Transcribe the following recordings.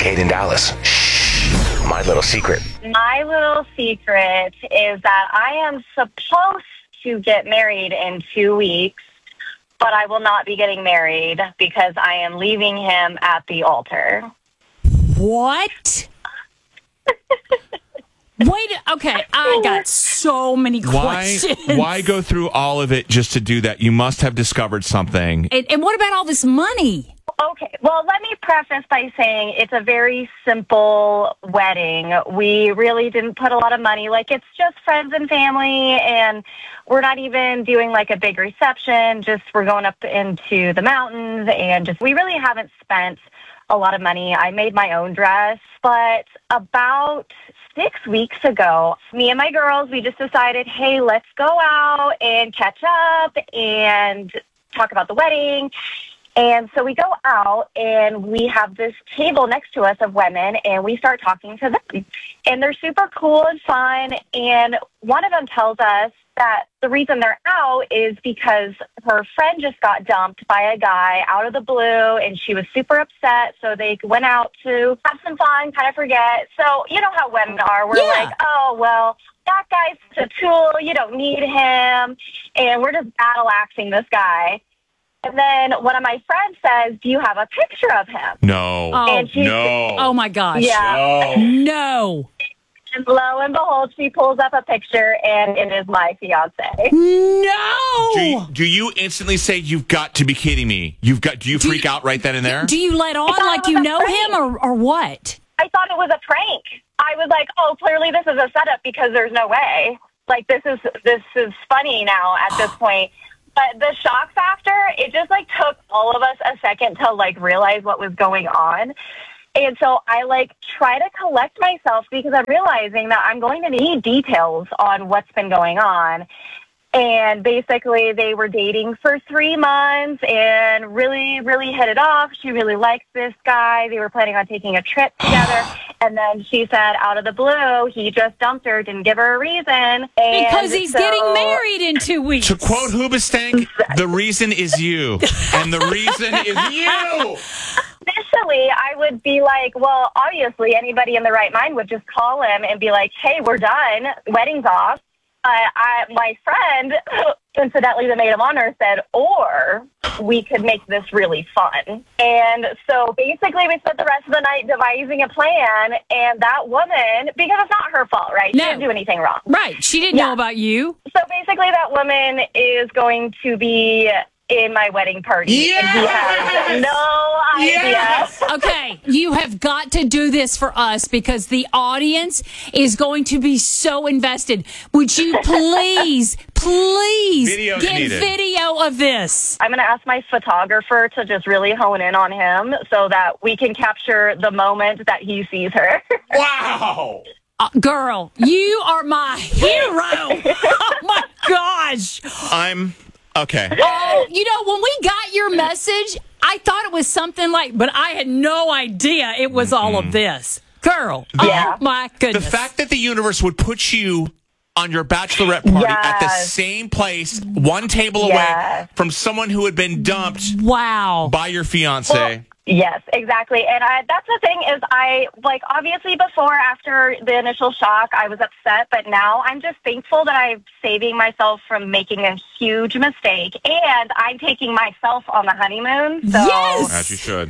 Kate in Dallas. Shh. My little secret. My little secret is that I am supposed to get married in 2 weeks, but I will not be getting married because I am leaving him at the altar. What? Wait, okay, I got so many questions. Why go through all of it just to do that? You must have discovered something. And what about all this money? Okay, well, let me preface by saying it's a very simple wedding. We really didn't put a lot of money. Like, it's just friends and family, and we're not even doing, like, a big reception. Just we're going up into the mountains, and just we really haven't spent a lot of money. I made my own dress, but about 6 weeks ago, me and my girls, we just decided, hey, let's go out and catch up and talk about the wedding. And so we go out, and we have this table next to us of women, and we start talking to them. And they're super cool and fun, and one of them tells us that the reason they're out is because her friend just got dumped by a guy out of the blue, and she was super upset, so they went out to have some fun, kind of forget. So you know how women are. We're like, oh, well, that guy's a tool. You don't need him. And we're just battle-axing this guy. And then one of my friends says, do you have a picture of him? No. No. Oh, my gosh. Yeah. No. And lo and behold, she pulls up a picture, and it is my fiance. No. Do you instantly say, you've got to be kidding me? Do you freak out right then and there? Do you let on like you know him or what? I thought it was a prank. I was like, oh, clearly this is a setup because there's no way. Like, this is funny now at this point. But the shock factor, it just, like, took all of us a second to, like, realize what was going on. And so I, like, try to collect myself because I'm realizing that I'm going to need details on what's been going on. And basically, they were dating for 3 months and really, really hit it off. She really liked this guy. They were planning on taking a trip together. And then she said, out of the blue, he just dumped her, didn't give her a reason. And because he's getting married in 2 weeks. To quote Hoobastank, the reason is you. And the reason is you. Initially, I would be like, well, obviously, anybody in the right mind would just call him and be like, hey, we're done. Wedding's off. My friend, incidentally, the maid of honor, said, or we could make this really fun. And so basically we spent the rest of the night devising a plan, and that woman, because it's not her fault, right? She didn't do anything wrong. Right. She didn't know about you. So basically that woman is going to be in my wedding party. Yes! And he has no idea. Yes! Okay, you have got to do this for us because the audience is going to be so invested. Would you please Video's get needed. video of this? I'm going to ask my photographer to just really hone in on him so that we can capture the moment that he sees her. Wow! Girl, you are my hero. Oh, my gosh. Okay. Oh, when we got your message, I thought it was something like, but I had no idea it was all of this. Girl, oh my goodness. The fact that the universe would put you on your bachelorette party at the same place, one table away from someone who had been dumped by your fiance. Well, yes, exactly. And that's the thing is obviously after the initial shock, I was upset, but now I'm just thankful that I'm saving myself from making a huge mistake, and I'm taking myself on the honeymoon. So. Yes! As you should.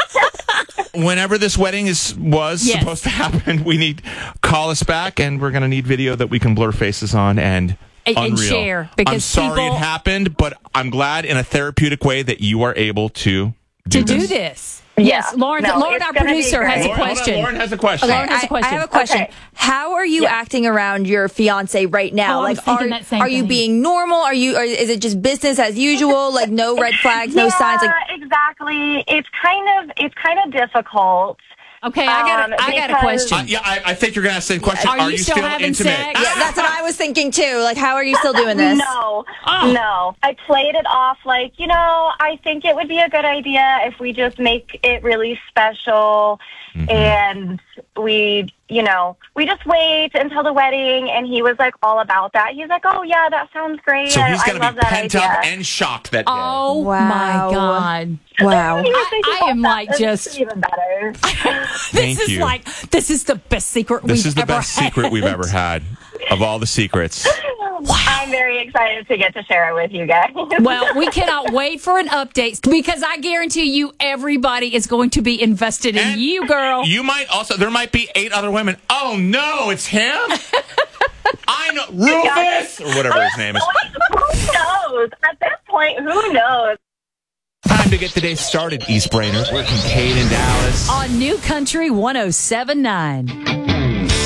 Whenever this wedding was supposed to happen, call us back, and we're going to need video that we can blur faces on and share. Because I'm sorry it happened, but I'm glad in a therapeutic way that you are able to do this. Yes, Lauren, our producer, has a question. Lauren has a question. Lauren has a question. I have a question. Okay. How are you acting around your fiance right now? Are you being normal? Or is it just business as usual? Like no red flags, no signs? Exactly. It's kind of difficult. Okay, I got a question. I think you're going to ask the same question. Are you still intimate? having sex? Yeah, that's what I was thinking too. Like, how are you still doing this? No. I played it off like, I think it would be a good idea if we just make it really special, and we just wait until the wedding. And he was like all about that. He's like, oh yeah, that sounds great. So he's going to be that pent idea. up and shocked that day. Oh wow. my God. Wow. I am like just even better. Thank you. This is the best secret This is the best secret we've ever had of all the secrets. Wow. I'm very excited to get to share it with you guys. Well, we cannot wait for an update because I guarantee you everybody is going to be invested in you, girl. You might also, there might be 8 other women. Oh, no, it's him? I know. Rufus! Or whatever his name is. Who knows? At this point, who knows? Time to get the day started, East Brainers. We're Kincaid in Dallas. On New Country 107.9.